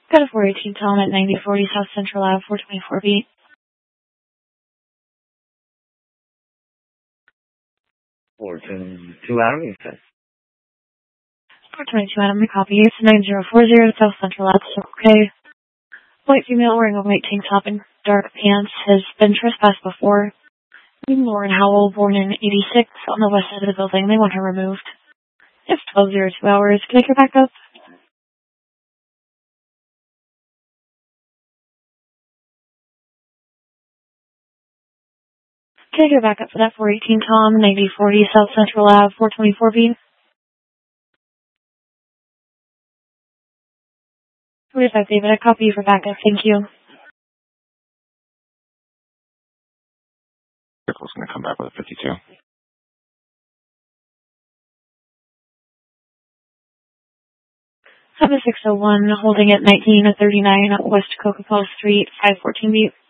Got a 418 Tom at 9040 South Central Ave, 424B. 422 Adam, you said? 422 Adam, my copy. It's 9040 South Central Ave, okay. White female wearing a white tank top and dark pants has been trespassed before. Lauren Howell, born in 86, on the west side of the building. They want her removed. It's 12:02 hours. Can I get back up? Can I get back up for that 418 Tom, 9040 South Central Ave, 424B? 45 David, I copy you for backup. Thank you. Vehicle's going to come back with a 52. Have a 601 holding at 1939 West Coca-Cola Street, 514B.